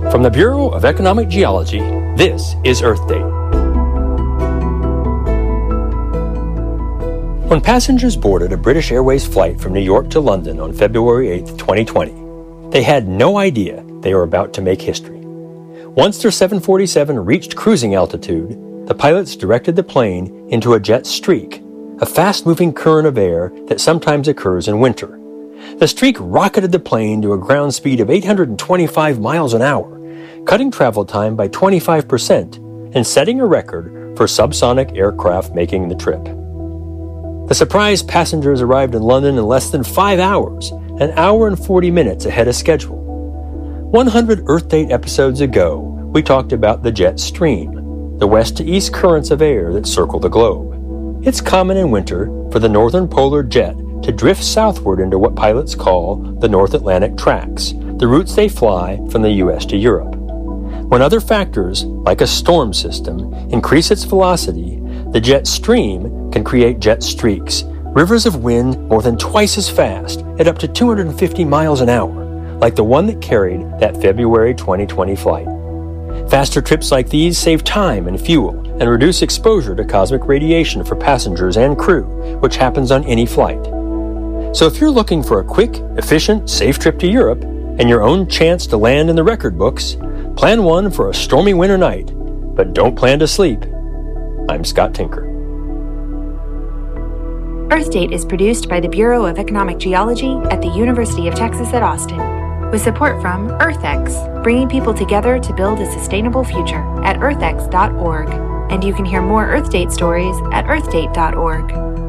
From the Bureau of Economic Geology, this is Earth Date. When passengers boarded a British Airways flight from New York to London on February 8, 2020, they had no idea they were about to make history. Once their 747 reached cruising altitude, the pilots directed the plane into a jet streak, a fast-moving current of air that sometimes occurs in winter. The streak rocketed the plane to a ground speed of 825 miles an hour, cutting travel time by 25% and setting a record for subsonic aircraft making the trip. The surprised passengers arrived in London in less than 5 hours, an hour and 40 minutes ahead of schedule. 100 Earth Date episodes ago, we talked about the jet stream, the west to east currents of air that circle the globe. It's common in winter for the northern polar jet to drift southward into what pilots call the North Atlantic tracks, the routes they fly from the U.S. to Europe. When other factors, like a storm system, increase its velocity, the jet stream can create jet streaks, rivers of wind more than twice as fast at up to 250 miles an hour, like the one that carried that February 2020 flight. Faster trips like these save time and fuel and reduce exposure to cosmic radiation for passengers and crew, which happens on any flight. So if you're looking for a quick, efficient, safe trip to Europe and your own chance to land in the record books, plan one for a stormy winter night, but don't plan to sleep. I'm Scott Tinker. Earth Date is produced by the Bureau of Economic Geology at the University of Texas at Austin, with support from EarthX, bringing people together to build a sustainable future at earthx.org. And you can hear more Earth Date stories at earthdate.org.